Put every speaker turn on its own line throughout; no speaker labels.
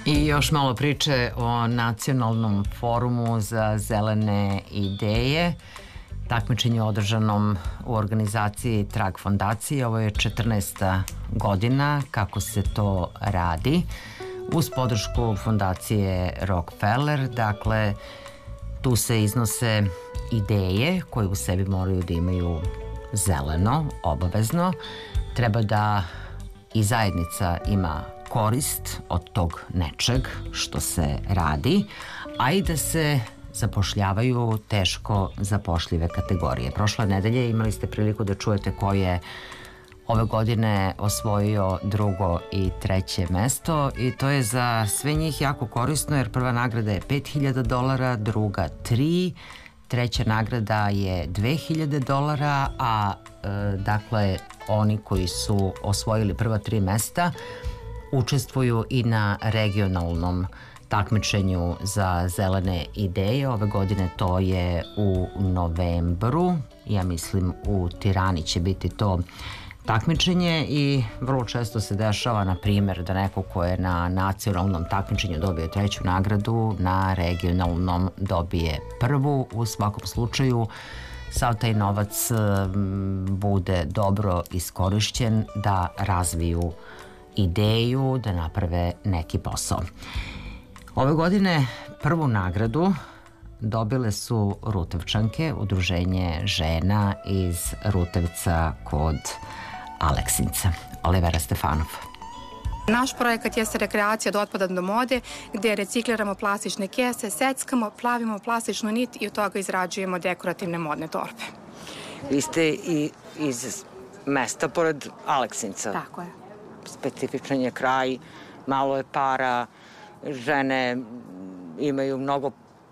I još malo priče o Nacionalnom forumu za zelene ideje, takmičenju održanom u organizaciji Trag fondacije. Ovo je 14. godina kako se to radi uz podršku fondacije Rockefeller. Dakle, tu se iznose ideje koje u sebi moraju da imaju zeleno, obavezno. Treba da i zajednica ima korist od tog nečeg što se radi, a i da se zapošljavaju teško zapošljive kategorije. Prošle nedelje imali ste priliku da čujete ko je ove godine osvojio drugo i treće mesto i to je za sve njih jako korisno jer prva nagrada je $5.000, druga 3, treća nagrada je $2.000, a dakle oni koji su osvojili prva 3 mesta učestvuju i na regionalnom takmičenju za zelene ideje. Ove godine to je u novembru, ja mislim u Tirani će biti to takmičenje i vrlo često se dešava, na primjer, da neko ko je na nacionalnom takmičenju dobije treću nagradu, na regionalnom dobije prvu. U svakom slučaju sav taj novac bude dobro iskorišćen da razviju ideju, da naprave neki posao. Ove godine prvu nagradu dobile su Rutevčanke, udruženje žena iz Rutevca kod Aleksinca. Olivera Stefanov.
Naš projekat jeste rekreacija od otpada do mode, gdje recikliramo plastične kese, seckamo, plavimo plastičnu nit i od toga izrađujemo dekorativne modne torbe.
Vi ste i iz mesta pored Aleksinca.
Tako je.
Specifičan je kraj, malo je para, žene imaju mnogo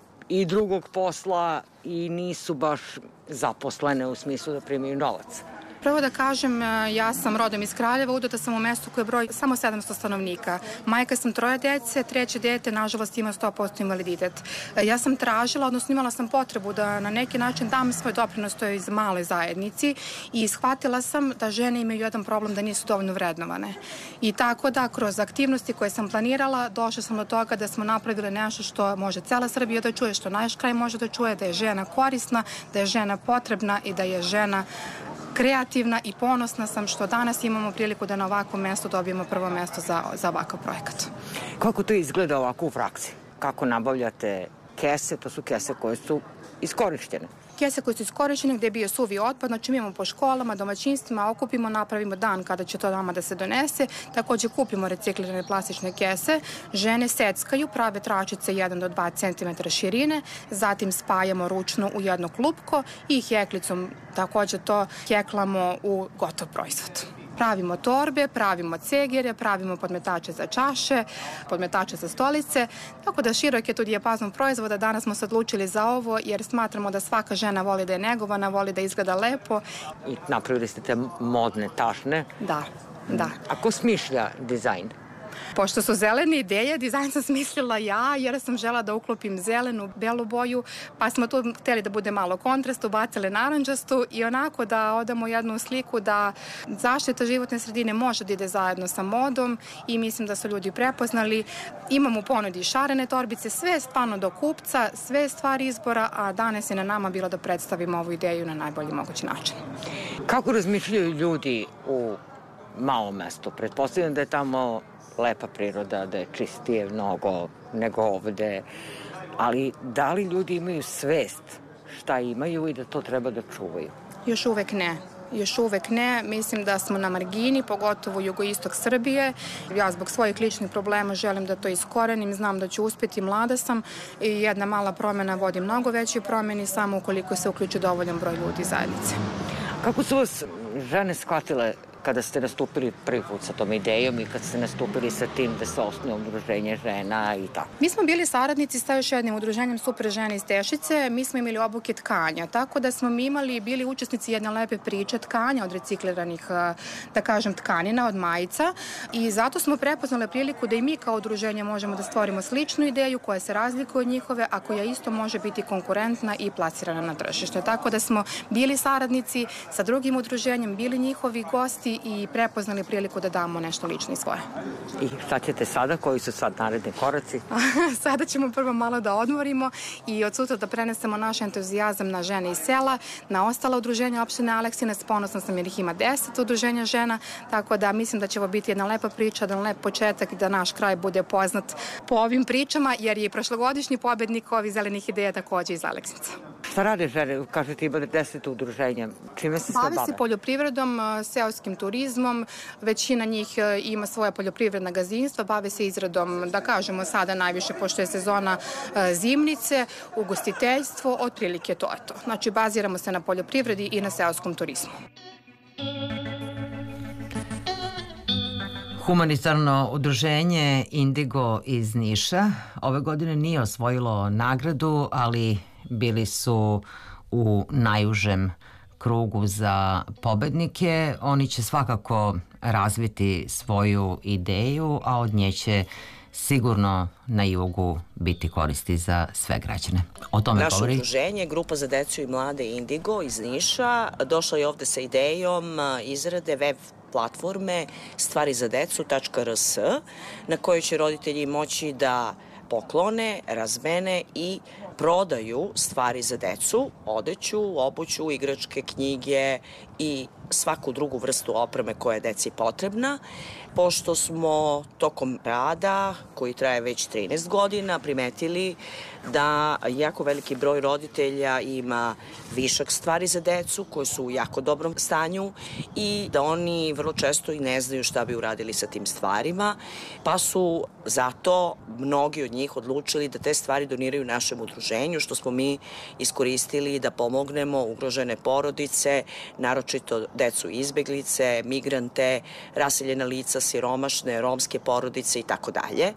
i drugog posla i nisu baš zaposlene u smislu da primaju novac.
Prvo da kažem, ja sam rodom iz Kraljeva, udata sam u mestu koje broji samo 700 stanovnika. Majka sam 3 dece, treće dete, nažalost, ima 100% invaliditet. Ja sam tražila, odnosno imala sam potrebu da na neki način dam svoj doprinos toj iz male zajednici i shvatila sam da žene imaju jedan problem da nisu dovoljno vrednovane. I tako da kroz aktivnosti koje sam planirala došla sam do toga da smo napravili nešto što može cela Srbija da čuje, što naš kraj može da čuje, da je žena korisna, da je žena potrebna i da je žena kreativna i ponosna sam što danas imamo priliku da na ovakvom mestu dobijemo prvo mesto za ovakav projekat.
Kako to izgleda ovako u praksi? Kako nabavljate kese? To su kese koje su iskorištene.
Kese koje su iskorištene gde je bio suvi otpad, znači mi imamo po školama, domaćinstvima, okupimo, napravimo dan kada će to nama da se donese, također kupimo reciklirane plastične kese, žene seckaju, prave tračice 1 do 2 cm širine, zatim spajamo ručno u jedno klupko i heklicom također to heklamo u gotov proizvod. Pravimo torbe, pravimo cegere, pravimo podmetače za čaše, podmetače za stolice, tako da širok je tu dijapazon proizvoda. Danas smo se odlučili za ovo jer smatramo da svaka žena voli da je negovana, voli da izgleda lepo.
I napravili ste te modne tašne.
Da, da.
A ko smišlja dizajn?
Pošto su zelene ideje, dizajn sam smislila ja, jer sam žela da uklopim zelenu, belu boju, pa smo tu htjeli da bude malo kontrast, ubacili naranđastu i onako da odamo jednu sliku da zaštita životne sredine može da ide zajedno sa modom i mislim da su ljudi prepoznali. Imamo u ponudi šarene torbice, sve je stvarno do kupca, sve je stvar izbora, a danas je na nama bilo da predstavimo ovu ideju na najbolji mogući način.
Kako razmišljaju ljudi u malom mestu? Pretpostavljam da je tamo lepa priroda, da je čistije mnogo nego ovde, ali da li ljudi imaju svest šta imaju i da to treba da čuvaju?
Još uvek ne. Još uvek ne. Mislim da smo na margini, pogotovo jugoistok Srbije. Ja zbog svojih ličnih problema želim da to iskorenim, znam da ću uspjeti, mlada sam i jedna mala promjena vodi mnogo veće promjeni samo ukoliko se uključi dovoljan broj ljudi zajednice.
Kako su vas žene shvatile kada ste nastupili prvi put sa tom idejom i kad ste nastupili sa tim da se osnuje udruženje žena i tako?
Mi smo bili saradnici sa još jednim udruženjem Super žene iz Tešice. Mi smo imali obuke tkanja, tako da smo mi bili učesnici jedne lepe priče tkanja od recikliranih, da kažem, tkanina, od majica i zato smo prepoznali priliku da i mi kao udruženje možemo da stvorimo sličnu ideju koja se razlikuje od njihove, a koja isto može biti konkurentna i plasirana na tržište. Tako da smo bili saradnici sa drugim udruženjem, bili njihovi gosti svesti i prepoznali priliku da damo nešto lično i svoje.
I šta ćete sada? Koji su sad naredni koraci?
Sada ćemo prvo malo da odmorimo i od sutra da prenesemo naš entuzijazam na žene iz sela, na ostala udruženja opštine Aleksinac. Ponosna sam jer ih ima 10 udruženja žena, tako da mislim da će ovo biti jedna lepa priča, jedan lep početak i da naš kraj bude poznat po ovim pričama, jer je i prošlogodišnji pobednik ovih zelenih ideja takođe iz Aleksinca.
Šta rade žene? Kažete imate 10 udruženja. Čime se sve bave?
Bave se poljoprivredom, seoskim turizmom, većina njih ima svoja poljoprivredna gazdinstva, bave se izradom, da kažemo sada najviše, pošto je sezona zimnice, ugostiteljstvo, otprilike to je to. Znači, baziramo se na poljoprivredi i na seoskom turizmu.
Humanitarno udruženje Indigo iz Niša ove godine nije osvojilo nagradu, ali bili su u najužem krugu za pobednike. Oni će svakako razviti svoju ideju, a od nje će sigurno na jugu biti koristi za sve građane. O tome govori.
Naše udruženje, Grupa za decu i mlade Indigo iz Niša, došla je ovde sa idejom izrade web platforme stvarizadecu.rs na kojoj će roditelji moći da poklone, razmene i prodaju stvari za decu, odeću, obuću, igračke, knjige i svaku drugu vrstu opreme koja je deci potrebna. Pošto smo tokom rada, koji traje već 13 godina, primetili da jako veliki broj roditelja ima višak stvari za decu koje su u jako dobrom stanju i da oni vrlo često i ne znaju šta bi uradili sa tim stvarima, pa su zato mnogi od njih odlučili da te stvari doniraju našem udruženju, što smo mi iskoristili da pomognemo ugrožene porodice, naročito decu izbeglice, migrante, raseljena lica, siromašne, romske porodice i tako dalje.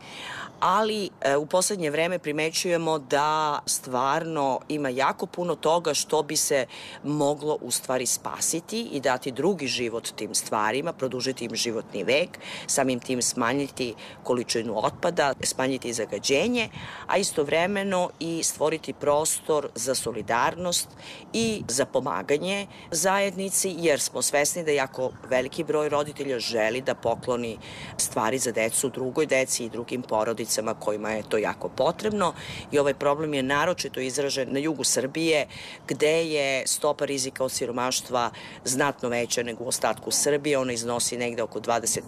Ali u poslednje vreme primećujemo da stvarno ima jako puno toga što bi se moglo u stvari spasiti i dati drugi život tim stvarima, produžiti im životni vek, samim tim smanjiti količinu otpada, smanjiti zagađenje, a istovremeno i stvoriti prostor za solidarnost i za pomaganje zajednici, jer smo svesni da jako veliki broj roditelja želi da pokloni stvari za decu drugoj deci i drugim porodicama kojima je to jako potrebno i ovaj problem je naročito izražen na jugu Srbije, gde je stopa rizika od siromaštva znatno veća nego u ostatku Srbije. Ona iznosi negde oko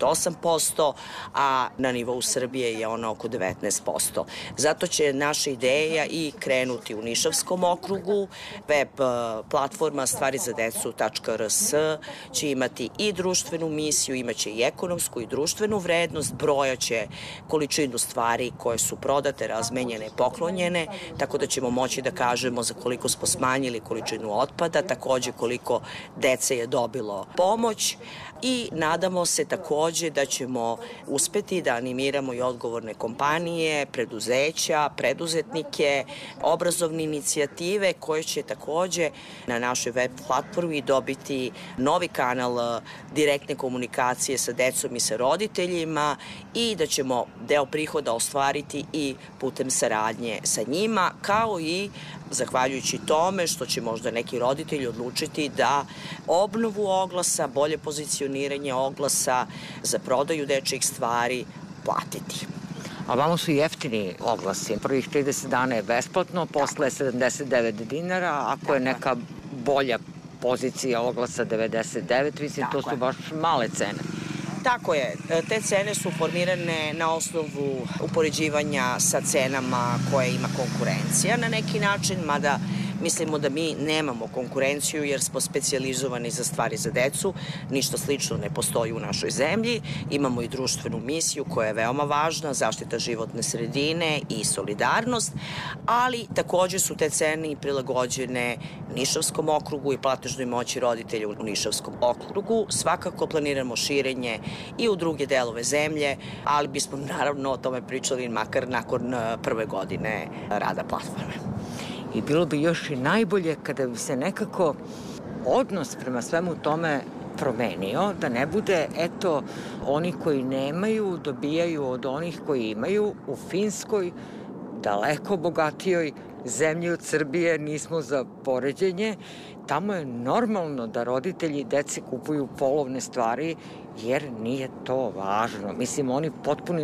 28%, a na nivou Srbije je ona oko 19%. Zato će naša ideja i krenuti u Nišavskom okrugu. Web platforma stvarizadecu.rs će imati i društvenu misiju, imaće i ekonomsku i društvenu vrednost, brojaće količinu stvari koje su prodate, razmenjene, poklonjene, tako da ćemo moći da kažemo za koliko smo smanjili količinu otpada, takođe koliko dece je dobilo pomoć i nadamo se takođe da ćemo uspeti da animiramo i odgovorne kompanije, preduzeća, preduzetnike, obrazovne inicijative koje će takođe na našoj web platformi dobiti novi kanal direktne komunikacije sa decom i sa roditeljima i da ćemo deo prihoda ostvariti i putem saradnje sa njima, kao i zahvaljujući tome što će možda neki roditelji odlučiti da obnovu oglasa, bolje pozicioniranje oglasa za prodaju dečjih stvari platiti.
A vamo su jeftini oglasi. Prvih 30 dana je besplatno, posle 79 dinara, ako je neka bolja pozicija oglasa 99, mislim to su baš male cene.
Tako je, te cene su formirane na osnovu upoređivanja sa cenama koje ima konkurencija na neki način, mada mislimo da mi nemamo konkurenciju jer smo specijalizovani za stvari za decu, ništa slično ne postoji u našoj zemlji. Imamo i društvenu misiju koja je veoma važna, zaštita životne sredine i solidarnost, ali takođe su te cene i prilagođene Nišavskom okrugu i platežnoj moći roditelja u Nišavskom okrugu. Svakako planiramo širenje i u druge delove zemlje, ali bismo naravno o tome pričali makar nakon prve godine rada platforme.
I bilo bi još i najbolje kada bi se nekako odnos prema svemu tome promenio, da ne bude, eto, oni koji nemaju dobijaju od onih koji imaju. U Finskoj daleko bogatijoj zemlji od Srbije, nismo za poređenje. Tamo je normalno da roditelji deci kupuju polovne stvari jer nije to važno. Mislim, oni potpuno